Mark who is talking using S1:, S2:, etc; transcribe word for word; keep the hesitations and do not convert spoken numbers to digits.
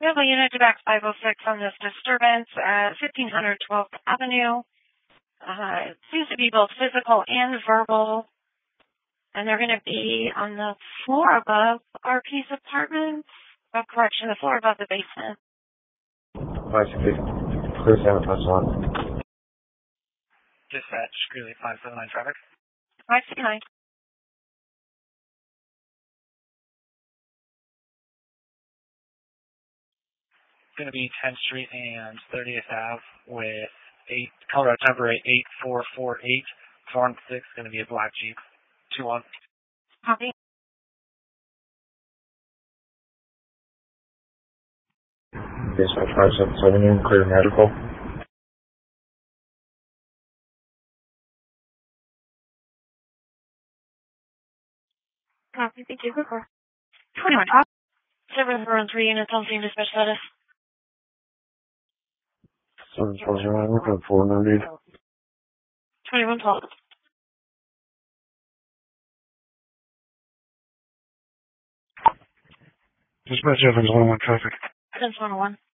S1: We have a unit to back five oh six on this disturbance at fifteen hundred twelfth Avenue. Uh, it seems to be both physical and verbal. And they're going to be on the floor above R P's apartment. Oh, correction, the floor above the basement.
S2: five six eight, clear seven plus one.
S3: Dispatch, Greeley five seven nine traffic.
S1: five six nine.
S3: Going to be tenth Street and thirtieth Ave with eight Colorado temporary eight four four eight. Form six, going to be a black Jeep. two one.
S1: Copy.
S2: Dispatch five seven seven in, clear medical.
S1: Copy, thank you. twenty-one top. seven four one three units on scene dispatch status.
S2: seven four zero, looking at four ninety.
S1: twenty-one twelve.
S2: Dispatch Evans one oh one traffic.
S1: Evans one oh one.